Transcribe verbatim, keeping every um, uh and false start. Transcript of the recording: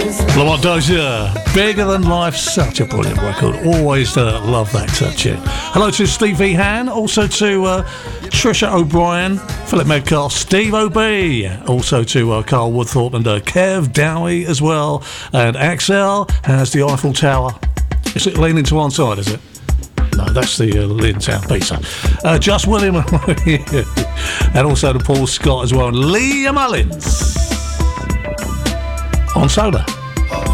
Lamont Dozier, Bigger Than Life, such a brilliant record. Always uh, love that uh, tune. Hello to Steve V. Han, also to uh, Trisha O'Brien, Philip Medcalf, Steve O B, also to uh, Carl Woodthorpe and uh, Kev Dowie as well. And Axel has the Eiffel Tower. Is it leaning to one side, is it? No, that's the uh, Lynn Town pizza. Uh, Just William and also to Paul Scott as well. And Leah Mullins on Soda.